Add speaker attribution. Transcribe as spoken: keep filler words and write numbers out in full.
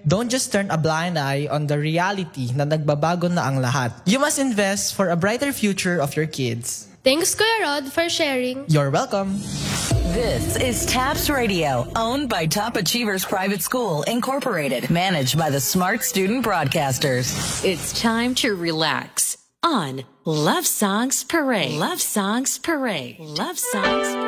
Speaker 1: Don't just turn a blind eye on the reality na nagbabago na ang lahat. You must invest for a brighter future of your kids.
Speaker 2: Thanks, Kuya Rod, for sharing.
Speaker 1: You're welcome.
Speaker 3: This is TAPS Radio, owned by Top Achievers Private School, Incorporated, managed by the Smart Student Broadcasters.
Speaker 4: It's time to relax on Love Songs Parade. Love Songs Parade. Love Songs Parade.